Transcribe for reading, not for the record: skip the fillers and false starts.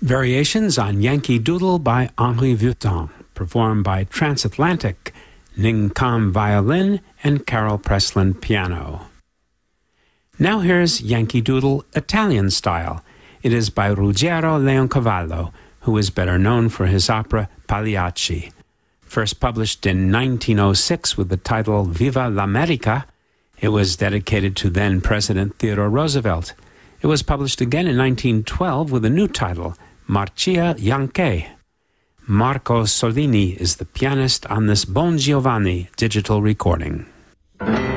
Variations on Yankee Doodle by Henri Vuitton, performed by Transatlantic, Ning Kam violin, and Carol Presslin piano. Now here's Yankee Doodle Italian style. It is by Ruggiero Leoncavallo, who is better known for his opera Pagliacci. First published in 1906 with the title Viva l'America, it was dedicated to then-President Theodore Roosevelt. It was published again in 1912 with a new title, Marcia Yankee. Marco Solini is the pianist on this Bon Giovanni digital recording.